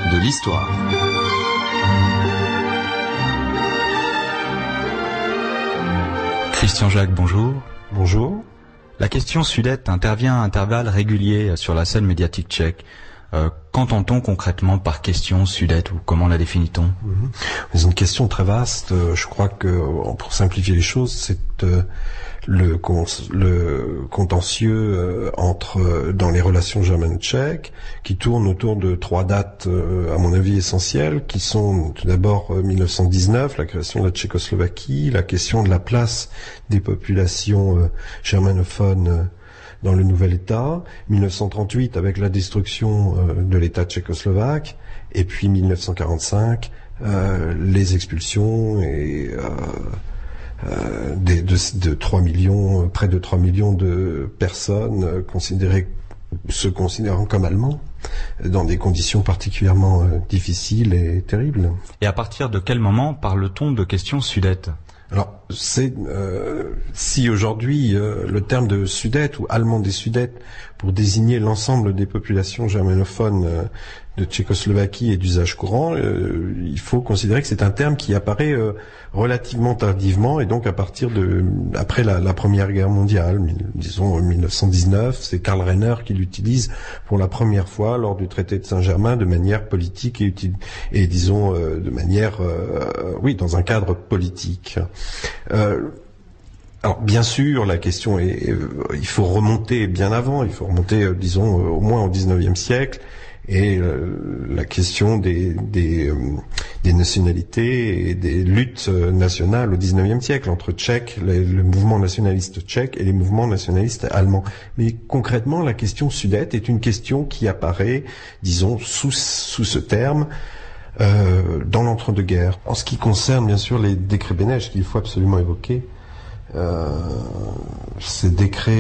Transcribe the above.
de l'histoire. Christian Jacques, bonjour. Bonjour. La question Sudète intervient à intervalles réguliers sur la scène médiatique tchèque. Qu'entend-on concrètement par question Sudète ou comment la définit-on ? C'est une question très vaste. Je crois que, pour simplifier les choses, c'est le contentieux dans les relations germano-tchèques, qui tourne autour de trois dates, à mon avis, essentielles, qui sont tout d'abord 1919, la création de la Tchécoslovaquie, la question de la place des populations germanophones dans le nouvel État, 1938 avec la destruction de l'État tchécoslovaque, et puis 1945, les expulsions et de 3 millions, près de 3 millions de personnes se considérant comme allemands, dans des conditions particulièrement difficiles et terribles. Et à partir de quel moment parle-t-on de question Sudète ? Alors, si aujourd'hui le terme de Sudète ou allemand des Sudètes pour désigner l'ensemble des populations germanophones de Tchécoslovaquie est d'usage courant, il faut considérer que c'est un terme qui apparaît relativement tardivement et donc à partir après la Première Guerre mondiale, disons 1919, c'est Karl Renner qui l'utilise pour la première fois lors du traité de Saint-Germain de manière politique et disons de manière dans un cadre politique. Alors bien sûr, la question est, il faut remonter bien avant, il faut remonter, disons, au moins au XIXe siècle, et la question des nationalités et des luttes nationales au XIXe siècle entre Tchèques, le mouvement nationaliste tchèque et les mouvements nationalistes allemands. Mais concrètement, la question Sudète est une question qui apparaît, disons, sous ce terme, dans l'entre-deux-guerres. En ce qui concerne bien sûr les décrets Beneš qu'il faut absolument évoquer, ces décrets